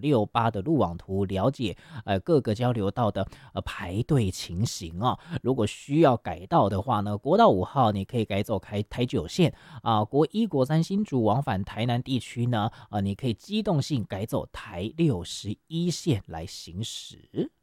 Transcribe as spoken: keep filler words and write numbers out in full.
六八的路网图，了解呃各个交流道的呃排队情形哦。如果需要改道的话呢，国道五号你可以改走开台九线啊、国一、国三新竹往返台南地区呢，呃，你可以机动性改走台六十一线来行驶。